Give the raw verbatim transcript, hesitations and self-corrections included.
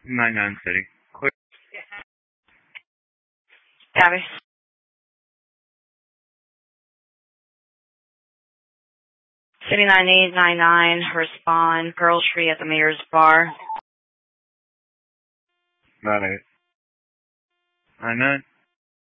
nine nine City. Clear. Abby. City nine eight nine nine, respond, Pearl Tree at the Mayor's Bar. nine eight. nine nine.